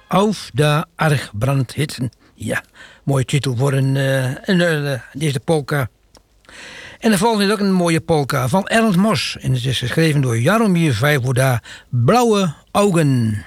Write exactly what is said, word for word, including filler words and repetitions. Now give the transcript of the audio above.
Auf der Archbrandhitten. Ja, mooie titel voor een, uh, een uh, deze polka. En de volgende is ook een mooie polka van Ernst Mos. En het is geschreven door Jaromír Vajvoda, Blauwe Ogen.